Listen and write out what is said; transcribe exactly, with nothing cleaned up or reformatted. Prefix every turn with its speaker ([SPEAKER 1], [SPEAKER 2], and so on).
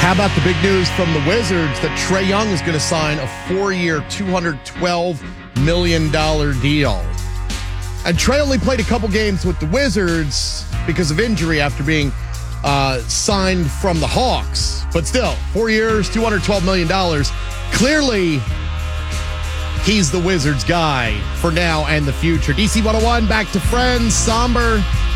[SPEAKER 1] How about the big news from the Wizards that Trae Young is going to sign a four-year, two hundred twelve million dollars deal? And Trae only played a couple games with the Wizards because of injury after being uh, signed from the Hawks. But still, four years, two hundred twelve million dollars. Clearly, he's the Wizards guy for now and the future. D C one oh one, back to Friends, somber.